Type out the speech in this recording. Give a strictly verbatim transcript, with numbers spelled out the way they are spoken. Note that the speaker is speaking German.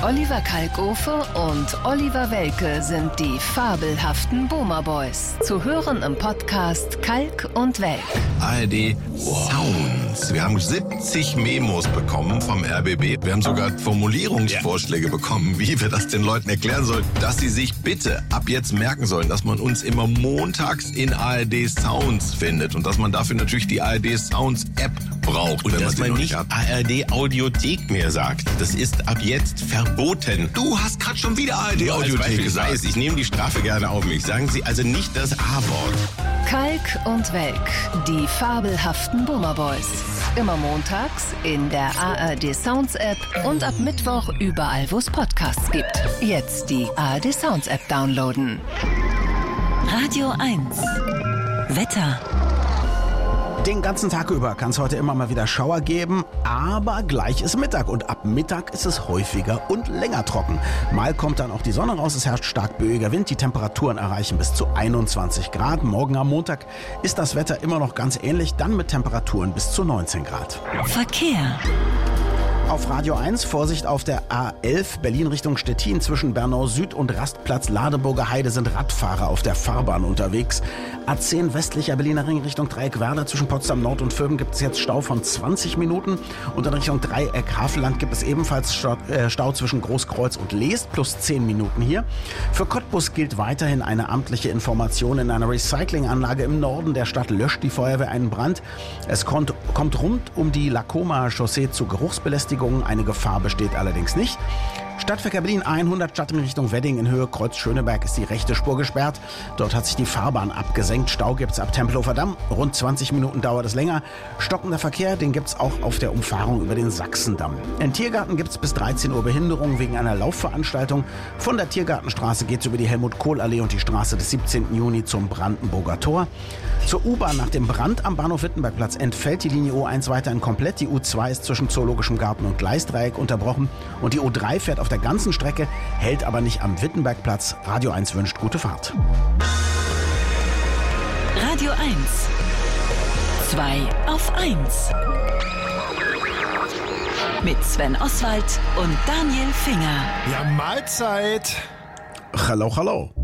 Oliver Kalkofe und Oliver Welke sind die fabelhaften Boomer Boys. Zu hören im Podcast Kalk und Welk. A R D Sounds. Wir haben siebzig Memos bekommen vom R B B. Wir haben sogar Formulierungsvorschläge ja. bekommen, wie wir das den Leuten erklären sollen, dass sie sich bitte ab jetzt merken sollen, dass man uns immer montags in A R D Sounds findet und dass man dafür natürlich die A R D Sounds App braucht. Und wenn dass man, man nicht A R D Audiothek mehr sagt. Das ist ab jetzt verboten. Du hast gerade schon wieder A R D Audiothek gesagt. Ich, ich nehme die Strafe gerne auf mich. Sagen Sie also nicht das A-Wort. Kalk und Welk, die fabelhaften Boomer Boys. Immer montags in der A R D Sounds App und ab Mittwoch überall, wo es Podcasts gibt. Jetzt die A R D Sounds App downloaden. Radio eins. Wetter. Den ganzen Tag über kann es heute immer mal wieder Schauer geben, aber gleich ist Mittag und ab Mittag ist es häufiger und länger trocken. Mal kommt dann auch die Sonne raus, es herrscht stark böiger Wind, die Temperaturen erreichen bis zu einundzwanzig Grad. Morgen am Montag ist das Wetter immer noch ganz ähnlich, dann mit Temperaturen bis zu neunzehn Grad. Verkehr. Auf Radio eins, Vorsicht auf der A elf, Berlin Richtung Stettin. Zwischen Bernau Süd und Rastplatz Ladeburger Heide sind Radfahrer auf der Fahrbahn unterwegs. A zehn westlicher Berliner Ring Richtung Dreieck Werder. Zwischen Potsdam Nord und Vöben gibt es jetzt Stau von zwanzig Minuten. Und in Richtung Dreieck Havelland gibt es ebenfalls Stau, äh, Stau zwischen Großkreuz und Leest, plus zehn Minuten hier. Für Cottbus gilt weiterhin eine amtliche Information. In einer Recyclinganlage im Norden der Stadt löscht die Feuerwehr einen Brand. Es kommt, kommt rund um die Lacoma Chaussee zu Geruchsbelästigung. Eine Gefahr besteht allerdings nicht. Stadtverkehr Berlin hundert, Stadt in Richtung Wedding in Höhe Kreuz Schöneberg ist die rechte Spur gesperrt. Dort hat sich die Fahrbahn abgesenkt. Stau gibt's ab Tempelhofer Damm. Rund zwanzig Minuten dauert es länger. Stockender Verkehr, den gibt's auch auf der Umfahrung über den Sachsendamm. Im Tiergarten gibt's bis dreizehn Uhr Behinderung wegen einer Laufveranstaltung. Von der Tiergartenstraße geht's über die Helmut-Kohl-Allee und die Straße des siebzehnten Juni zum Brandenburger Tor. Zur U-Bahn nach dem Brand am Bahnhof Wittenbergplatz entfällt die Linie U eins weiterhin komplett. Die U zwei ist zwischen Zoologischem Garten und Gleisdreieck unterbrochen und die U drei fährt auf der ganzen Strecke, hält aber nicht am Wittenbergplatz. Radio eins wünscht gute Fahrt. Radio eins. zwei auf eins. Mit Sven Oswald und Daniel Finger. Ja, Mahlzeit. Hallo, hallo.